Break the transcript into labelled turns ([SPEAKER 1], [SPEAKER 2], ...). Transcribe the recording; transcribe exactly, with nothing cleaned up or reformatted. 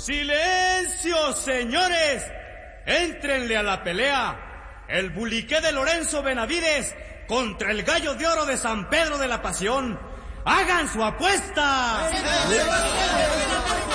[SPEAKER 1] ¡Silencio, señores! ¡Éntrenle a la pelea! El buliqué de Lorenzo Benavides contra el gallo de oro de San Pedro de la Pasión. ¡Hagan su apuesta!